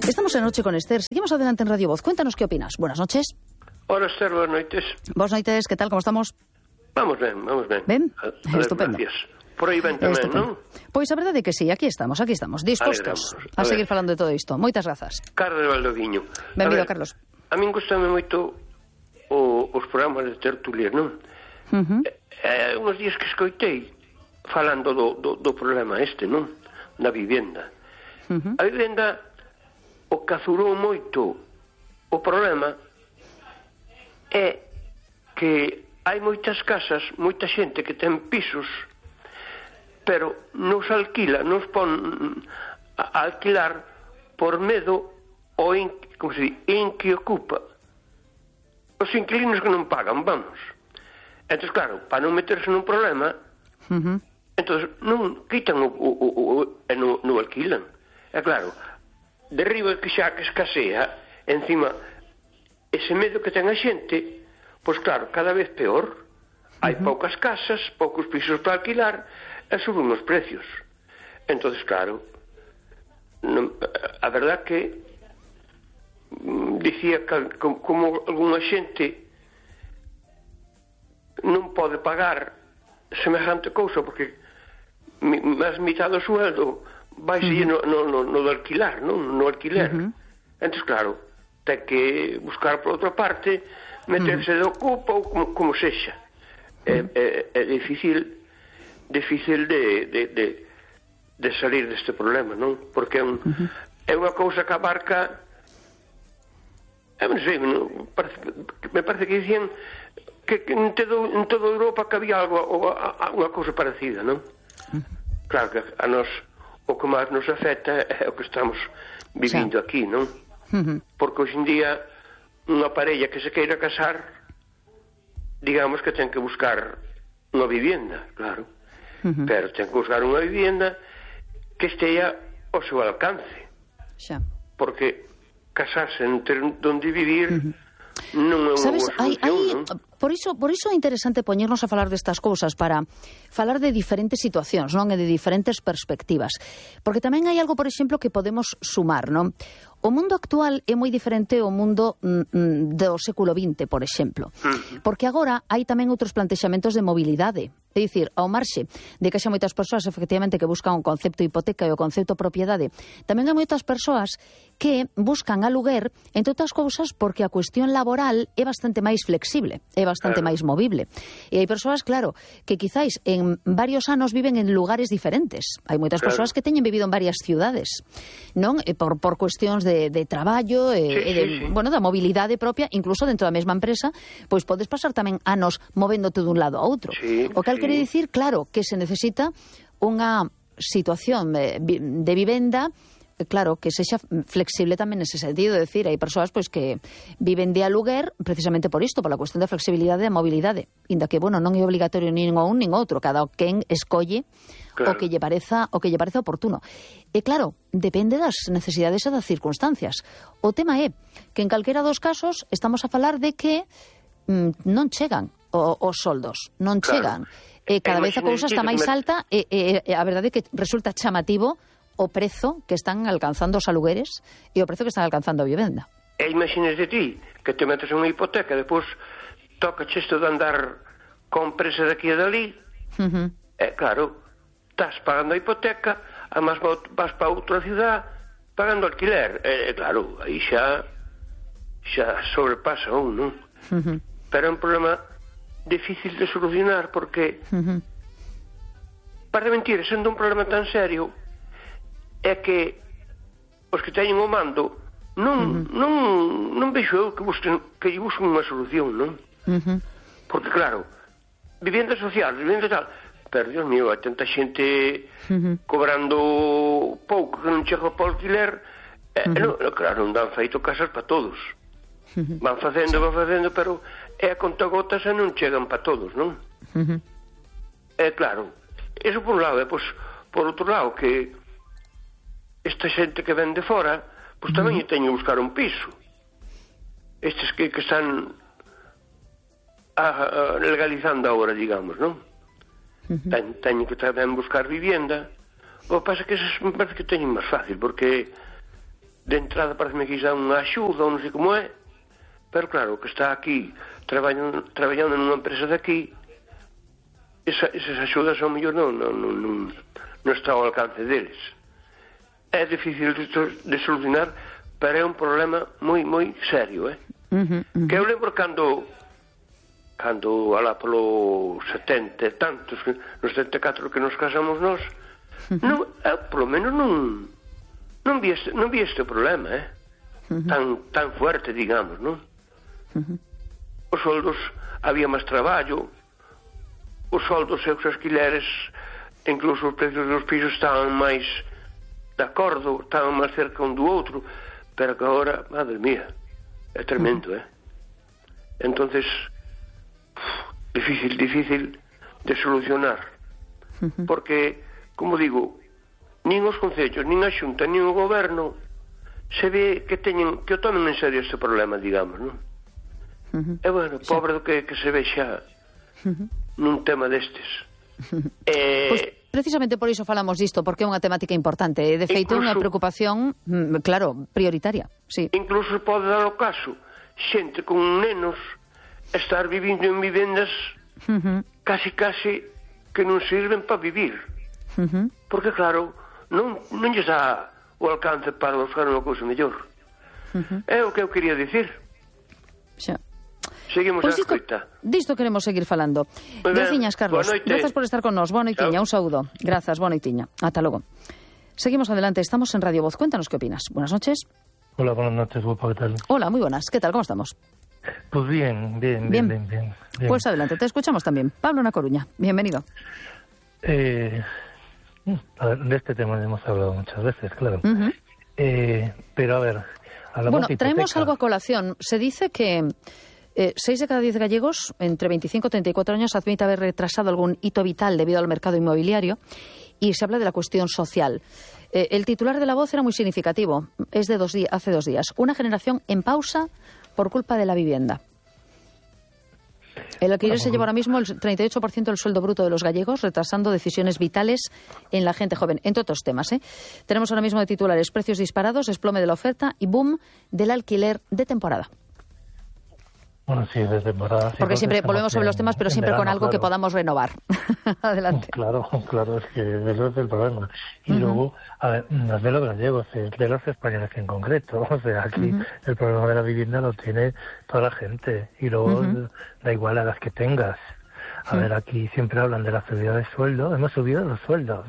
Estamos en Noche con Esther. Seguimos adelante en Radio Voz. Cuéntanos qué opinas. Buenas noches. Hola, Esther, buenas noites. Buenas noites, ¿qué tal? ¿Cómo estamos? Vamos ben, vamos ben. Ben? Estupendo. Gracias. Por aí ben tamén, non? Pois a verdade é que sí, aquí estamos, dispostos a seguir falando de todo isto. Moitas grazas. Carlos Valdoviño. Benvido, Carlos. A min gustame moito os programas de tertulias, non? Uns días que escoitei falando do problema este, non? Da vivenda. A vivenda o que azurou moito o problema é que hai moitas casas, moita xente que ten pisos, pero nos alquila, nos pon a alquilar por medo ou en que ocupa os inquilinos que non pagan, vamos. Entón, claro, para non meterse nun problema, entón non quitan e non alquilan. É claro, derriba que xa que escasea, encima, ese medo que ten a xente, pois claro, cada vez peor. Hai poucas casas, poucos pisos para alquilar, e suben os precios. Entón, claro, a verdad que dicía que como algunha xente non pode pagar semejante cousa, porque máis mitad do sueldo vai seguir no de alquilar, non? No alquiler. Entón, claro, ten que buscar por outra parte, meterse de ocupa ou como sexa. É difícil de salir deste problema, non? Porque é unha cousa que abarca, non sei, me parece que dicían que en toda Europa que había unha cousa parecida, non? Claro que a nós o que máis nos afecta é o que estamos vivindo aquí, non? Porque hoxe en día unha parella que se queira casar, digamos que ten que buscar unha vivienda, claro, pero ten que buscar unha vivienda que estea ao seu alcance, porque casarse en ter onde vivir non é unha boa solución, non? Por iso é interesante poñernos a falar destas cousas, para falar de diferentes situacións, non? E de diferentes perspectivas. Porque tamén hai algo, por exemplo, que podemos sumar, non? O mundo actual é moi diferente ao mundo do século XX, por exemplo. Porque agora hai tamén outros plantexamentos de mobilidade. É dicir, ao marxe de que xa moitas persoas efectivamente que buscan o concepto hipoteca e o concepto propiedade, tamén hai moitas persoas que buscan aluguer, entre outras cousas, porque a cuestión laboral é bastante máis flexible, é bastante máis movible. E hai persoas, claro, que quizáis en varios anos viven en lugares diferentes. Hai moitas persoas que teñen vivido en varias ciudades, non? Por cuestións de traballo bueno, da mobilidade propia, incluso dentro da mesma empresa, pois podes pasar tamén anos movéndote dun lado a outro. O cal quere dicir, claro, que se necesita unha situación de vivenda, claro, que sexa flexible tamén nese sentido. De decir, hai persoas pois que viven de aluguer precisamente por isto, pola cuestión da flexibilidade e da mobilidade, inda que, bueno, non é obligatorio nin un nin outro, cada quen escolle o que lle pareza oportuno. E claro, depende das necesidades e das circunstancias. O tema é que en calquera dos casos estamos a falar de que non chegan os soldos, non chegan. Cada vez a cousa está máis alta e a verdade é que resulta chamativo o prezo que están alcanzando os alugueres e o prezo que están alcanzando a vivenda. E imagínese ti que te metes unha hipoteca, depois toca isto de andar con presa daqui e dali, claro, estás pagando a hipoteca, además vas para outra ciudad pagando alquiler, claro, aí xa sobrepasa non? Pero é un problema difícil de solucionar, porque para de mentir, sendo un problema tan serio, é que os que teñen o mando non vexo eu que lle busquen unha solución, non? Porque claro, vivenda social, vivenda tal, pero Dios mío, hai tanta xente cobrando pouco que non chega para o alquiler, claro, non dan feito casas para todos, van facendo, pero é a contagotas e non chegan para todos, non? Claro, eso por un lado, e pois por outro lado, que esta xente que ven de fora, pois tamén teñen que buscar un piso. Estes que están legalizando agora, digamos, non? Teñen que tamén buscar vivienda. O que pasa é que me parece que teñen máis fácil, porque de entrada parece que xa unha axuda ou non sei como é, pero claro, que está aquí traballando nunha empresa de aquí, esas axudas ao mellor non está ao alcance deles. É difícil de solucionar, pero é un problema moi, moi serio, que eu lembro cando alá polo 70 e tantos, no 74 que nos casamos nós, polo menos non vi este problema, tan fuerte, digamos, non? Os soldos, había máis traballo, os soldos e os alquileres, incluso os precios dos pisos estaban máis de acordo, estaban máis cerca un do outro, pero que agora, madre mía, é tremendo, entonces difícil de solucionar, porque, como digo, nin os concellos, nin a Xunta, nin o goberno se ve que o tomen en serio este problema, digamos, non? E bueno, pobre do que se vexa nun tema destes. Pois precisamente por iso falamos disto, porque é unha temática importante, de feito é unha preocupación, claro, prioritaria. Incluso pode dar o caso xente con nenos estar vivindo en vivendas casi que non sirven para vivir, porque claro, non lles dá o alcance para buscar unha cousa mellor. É o que eu quería dicir. Seguimos a escoita. Disto queremos seguir falando. Graciñas, Carlos. Grazas por estar con nós. Boa noitiña, un saúdo. Grazas, boa noitiña. Ata logo. Seguimos adelante, estamos en Radio Voz. Cuéntanos qué opinas. Buenas noches. Hola, buenas noches, guapa, ¿qué tal? Hola, muy buenas. ¿Qué tal? ¿Cómo estamos? Pues bien. Pues adelante, te escuchamos también. Pablo Na Coruña, bienvenido. A ver, de este tema ya hemos hablado muchas veces, claro. Pero a ver, bueno, traemos algo a colación. Se dice que 6 de cada 10 gallegos entre 25 y 34 años admite haber retrasado algún hito vital debido al mercado inmobiliario, y se habla de la cuestión social. El titular de La Voz era muy significativo. Es de hace 2 días. Una generación en pausa por culpa de la vivienda. El alquiler se lleva ahora mismo el 38% del sueldo bruto de los gallegos, retrasando decisiones vitales en la gente joven, entre otros temas. Tenemos ahora mismo de titulares: precios disparados, desplome de la oferta y boom del alquiler de temporada. Bueno, sí, de temporada. Sí, porque siempre volvemos sobre los temas, pero siempre verano, con algo que podamos renovar. Adelante. Claro, es que eso es el problema. Y luego, a ver, no es de los gallegos, es de los españoles en concreto. O sea, aquí el problema de la vivienda lo tiene toda la gente. Y luego da igual a las que tengas. A ver, aquí siempre hablan de la subida de sueldo. Hemos subido los sueldos.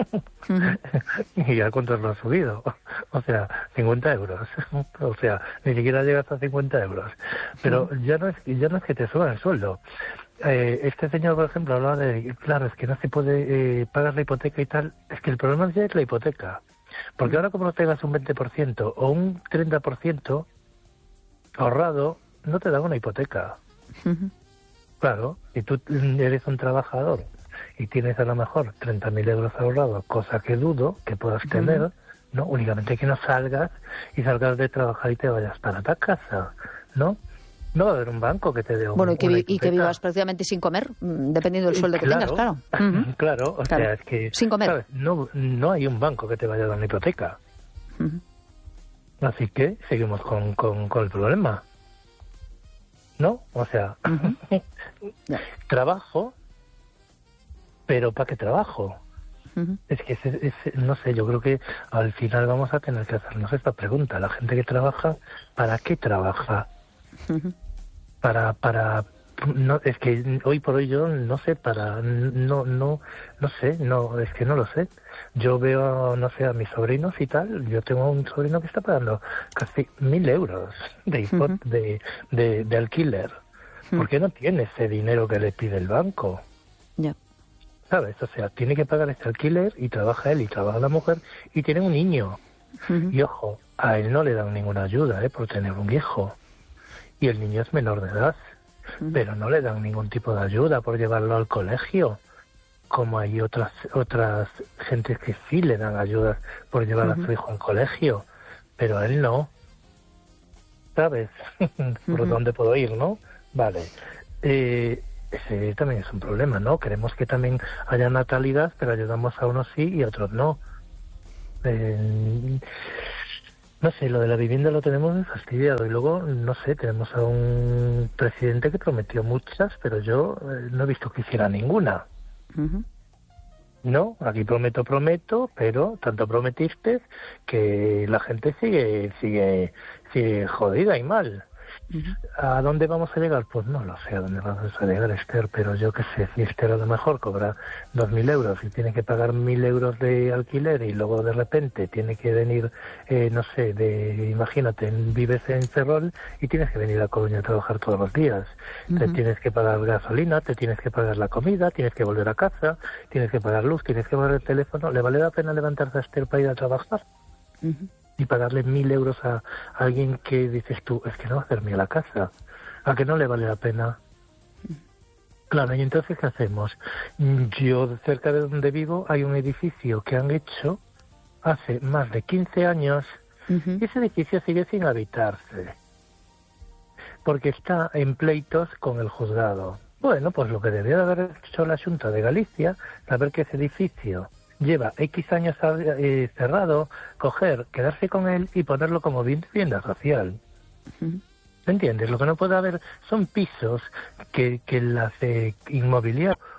¿Y a cuántos lo han subido? O sea, 50 euros. O sea, ni siquiera llegas a 50 euros. Pero ya no es que te suban el sueldo. Este señor, por ejemplo, hablaba de, claro, es que no se puede pagar la hipoteca y tal. Es que el problema ya es la hipoteca. Porque ahora, como no tengas un 20% o un 30% ahorrado, no te dan una hipoteca. Claro, si tú eres un trabajador y tienes a lo mejor 30.000 euros ahorrados, cosa que dudo que puedas tener, ¿no? Únicamente que no salgas de trabajar y te vayas para tu casa, ¿no? No va a haber un banco que te dé una hipoteca. Y que vivas prácticamente sin comer, dependiendo del sueldo que tengas, claro. Claro, o sea, es que... Sin comer. ¿sabes? No hay un banco que te vaya a dar una hipoteca. Así que seguimos con el problema. ¿No? O sea, trabajo, pero ¿para qué trabajo? Es que no sé, yo creo que al final vamos a tener que hacernos esta pregunta. La gente que trabaja, ¿para qué trabaja? Para no, es que hoy por hoy yo no sé, no sé, es que no lo sé. Yo veo, no sé, a mis sobrinos y tal. Yo tengo un sobrino que está pagando casi 1.000 euros de alquiler. Porque no tiene ese dinero que le pide el banco. ¿Sabes? O sea, tiene que pagar este alquiler y trabaja él y trabaja la mujer y tiene un niño. Y ojo, a él no le dan ninguna ayuda por tener un hijo. Y el niño es menor de edad. Pero no le dan ningún tipo de ayuda por llevarlo al colegio, como hay otras gentes que sí le dan ayudas por llevar a su hijo al colegio, pero a él no. ¿Sabes? Por dónde puedo ir, ¿no? Vale. Ese también es un problema, ¿no? Queremos que también haya natalidad, pero ayudamos a unos sí y a otros no. No sé, lo de la vivienda lo tenemos muy fastidiado y luego, no sé, tenemos a un presidente que prometió muchas, pero yo no he visto que hiciera ninguna. No, aquí prometo, pero tanto prometiste que la gente sigue jodida y mal. ¿A dónde vamos a llegar? Pues no lo sé a dónde vamos a llegar, Esther, pero yo qué sé, si Esther a lo mejor cobra 2.000 euros y tiene que pagar 1.000 euros de alquiler y luego de repente tiene que venir, no sé, imagínate, vives en Ferrol y tienes que venir a Coruña a trabajar todos los días. Te tienes que pagar gasolina, te tienes que pagar la comida, tienes que volver a casa, tienes que pagar luz, tienes que pagar el teléfono. ¿Le vale la pena levantarse a Esther para ir a trabajar? Y pagarle 1.000 euros a alguien que dices tú, es que no va a hacerme a la casa, a que no le vale la pena. Claro, y entonces ¿qué hacemos? Yo, cerca de donde vivo, hay un edificio que han hecho hace más de 15 años y ese edificio sigue sin habitarse, porque está en pleitos con el juzgado. Bueno, pues lo que debería de haber hecho la Xunta de Galicia, saber que ese edificio lleva X años cerrado, quedarse con él y ponerlo como vivienda social. ¿Me entiendes? Lo que no puede haber son pisos que las inmobiliarias